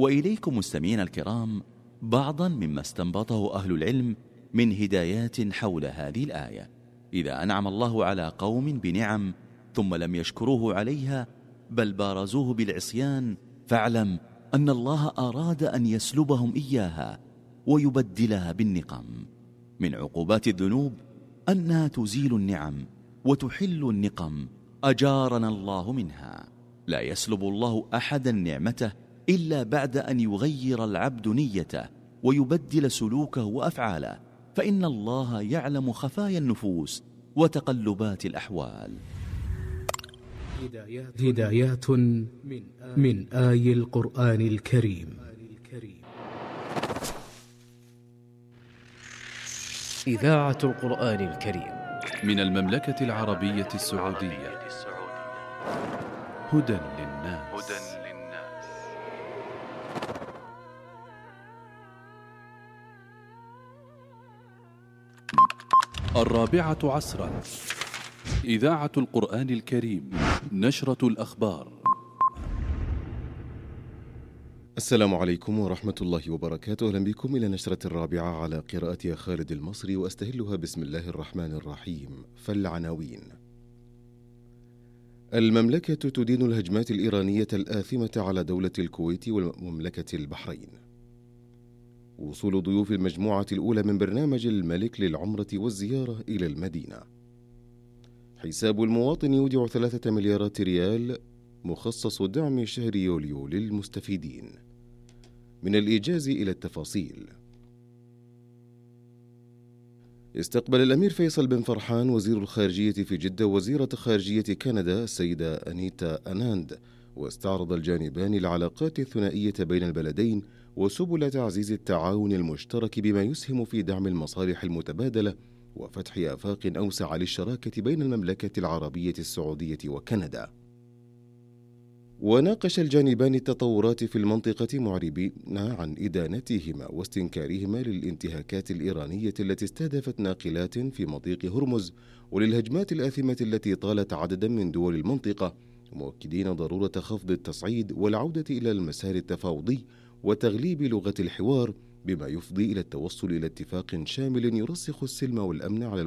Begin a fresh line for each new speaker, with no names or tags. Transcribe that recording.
وإليكم مستمعينا الكرام بعضا مما استنبطه أهل العلم من هدايات حول هذه الآية. إذا أنعم الله على قوم بنعم ثم لم يشكروه عليها بل بارزوه بالعصيان، فاعلم أن الله أراد أن يسلبهم إياها ويبدلها بالنقم. من عقوبات الذنوب أنها تزيل النعم وتحل النقم، أجارنا الله منها. لا يسلب الله أحدا نعمته إلا بعد أن يغير العبد نيته ويبدل سلوكه وأفعاله، فإن الله يعلم خفايا النفوس وتقلبات الأحوال.
هدايات من آي القرآن الكريم.
إذاعة القرآن الكريم
من المملكة العربية السعودية. هدى للناس. الرابعة عصرا. إذاعة القرآن الكريم، نشرة الأخبار.
السلام عليكم ورحمة الله وبركاته. أهلا بكم إلى نشرة الرابعة على قراءة خالد المصري، وأستهلها بسم الله الرحمن الرحيم. فالعناوين: المملكة تدين الهجمات الإيرانية الآثمة على دولة الكويت ومملكة البحرين. وصول ضيوف المجموعة الأولى من برنامج الملك للعمرة والزيارة إلى المدينة. حساب المواطن يودع 3 مليارات ريال مخصص دعم شهر يوليو للمستفيدين. من الإيجاز إلى التفاصيل. استقبل الأمير فيصل بن فرحان وزير الخارجية في جدة وزيرة خارجية كندا السيدة أنيتا أناند، واستعرض الجانبان العلاقات الثنائية بين البلدين وسبل تعزيز التعاون المشترك بما يسهم في دعم المصالح المتبادلة وفتح آفاق أوسع للشراكة بين المملكة العربية السعودية وكندا. وناقش الجانبان التطورات في المنطقة معربين عن إدانتهما واستنكارهما للانتهاكات الإيرانية التي استهدفت ناقلات في مضيق هرمز وللهجمات الآثمة التي طالت عددا من دول المنطقة، مؤكدين ضرورة خفض التصعيد والعودة إلى المسار التفاوضي وتغليب لغة الحوار بما يفضي إلى التوصل إلى اتفاق شامل يرسخ السلم والأمن على